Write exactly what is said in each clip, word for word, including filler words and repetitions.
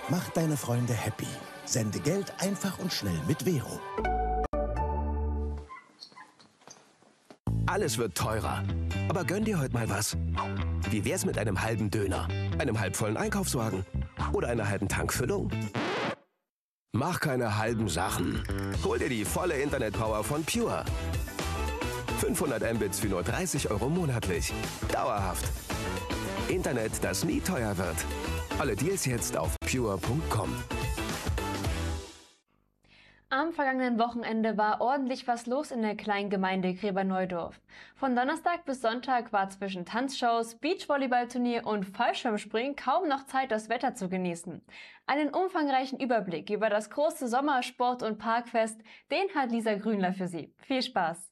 Mach deine Freunde happy. Sende Geld einfach und schnell mit Vero. Alles wird teurer. Aber gönn dir heute mal was. Wie wär's mit einem halben Döner, einem halbvollen Einkaufswagen oder einer halben Tankfüllung? Mach keine halben Sachen. Hol dir die volle Internetpower von Pure. fünfhundert Mbits für nur dreißig Euro monatlich. Dauerhaft. Internet, das nie teuer wird. Alle Deals jetzt auf pure punkt com. Am vergangenen Wochenende war ordentlich was los in der kleinen Gemeinde Gräberneudorf. Von Donnerstag bis Sonntag war zwischen Tanzshows, Beachvolleyballturnier und Fallschirmspringen kaum noch Zeit, das Wetter zu genießen. Einen umfangreichen Überblick über das große Sommersport- und Parkfest, den hat Lisa Grünler für Sie. Viel Spaß!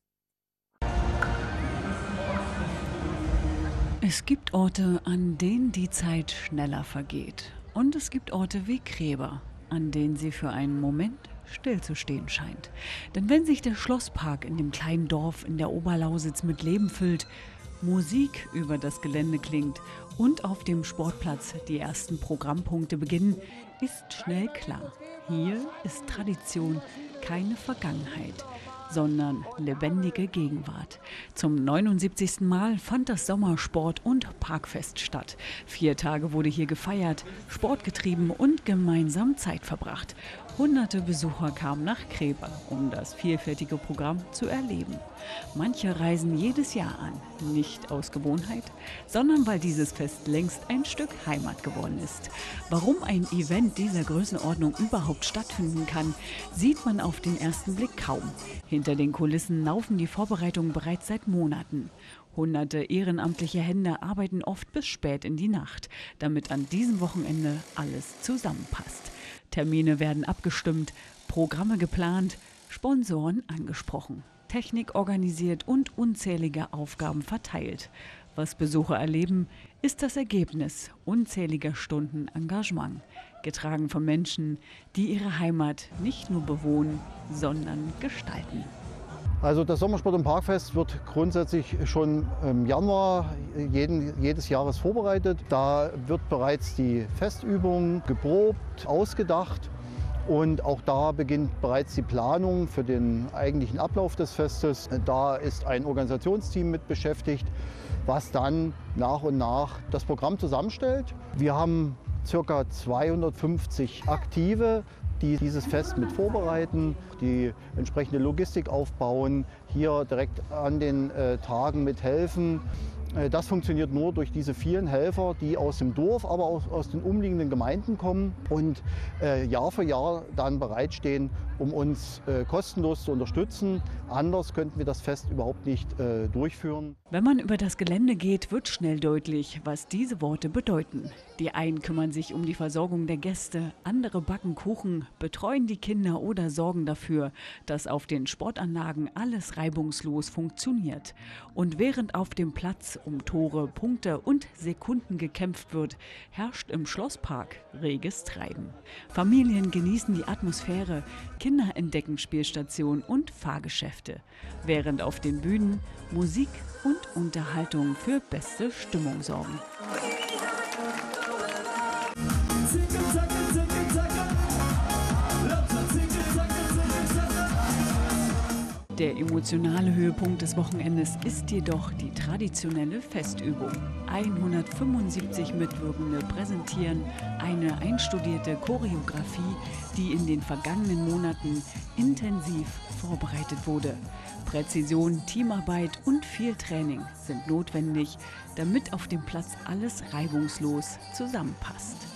Es gibt Orte, an denen die Zeit schneller vergeht. Und es gibt Orte wie Gräber, an denen sie für einen Moment stillzustehen scheint. Denn wenn sich der Schlosspark in dem kleinen Dorf in der Oberlausitz mit Leben füllt, Musik über das Gelände klingt und auf dem Sportplatz die ersten Programmpunkte beginnen, ist schnell klar: Hier ist Tradition keine Vergangenheit, sondern lebendige Gegenwart. Zum neunundsiebzigsten Mal fand das Sommersport- und Parkfest statt. Vier Tage wurde hier gefeiert, Sport getrieben und gemeinsam Zeit verbracht. Hunderte Besucher kamen nach Gräber, um das vielfältige Programm zu erleben. Manche reisen jedes Jahr an, nicht aus Gewohnheit, sondern weil dieses Fest längst ein Stück Heimat geworden ist. Warum ein Event dieser Größenordnung überhaupt stattfinden kann, sieht man auf den ersten Blick kaum. Hinter den Kulissen laufen die Vorbereitungen bereits seit Monaten. Hunderte ehrenamtliche Hände arbeiten oft bis spät in die Nacht, damit an diesem Wochenende alles zusammenpasst. Termine werden abgestimmt, Programme geplant, Sponsoren angesprochen, Technik organisiert und unzählige Aufgaben verteilt. Was Besucher erleben, ist das Ergebnis unzähliger Stunden Engagement, getragen von Menschen, die ihre Heimat nicht nur bewohnen, sondern gestalten. Also das Sommersport- und Parkfest wird grundsätzlich schon im Januar jeden, jedes Jahres vorbereitet. Da wird bereits die Festübung geprobt, ausgedacht und auch da beginnt bereits die Planung für den eigentlichen Ablauf des Festes. Da ist ein Organisationsteam mit beschäftigt, was dann nach und nach das Programm zusammenstellt. Wir haben ca. zweihundertfünfzig Aktive, die dieses Fest mit vorbereiten, die entsprechende Logistik aufbauen, hier direkt an den äh, Tagen mithelfen. Äh, das funktioniert nur durch diese vielen Helfer, die aus dem Dorf, aber auch aus den umliegenden Gemeinden kommen und äh, Jahr für Jahr dann bereitstehen, um uns äh, kostenlos zu unterstützen. Anders könnten wir das Fest überhaupt nicht äh, durchführen. Wenn man über das Gelände geht, wird schnell deutlich, was diese Worte bedeuten. Die einen kümmern sich um die Versorgung der Gäste, andere backen Kuchen, betreuen die Kinder oder sorgen dafür, dass auf den Sportanlagen alles reibungslos funktioniert. Und während auf dem Platz um Tore, Punkte und Sekunden gekämpft wird, herrscht im Schlosspark reges Treiben. Familien genießen die Atmosphäre, Kinder entdecken Spielstationen und Fahrgeschäfte, während auf den Bühnen Musik und Unterhaltung für beste Stimmung sorgen. Der emotionale Höhepunkt des Wochenendes ist jedoch die traditionelle Festübung. hundertfünfundsiebzig Mitwirkende präsentieren eine einstudierte Choreografie, die in den vergangenen Monaten intensiv vorbereitet wurde. Präzision, Teamarbeit und viel Training sind notwendig, damit auf dem Platz alles reibungslos zusammenpasst.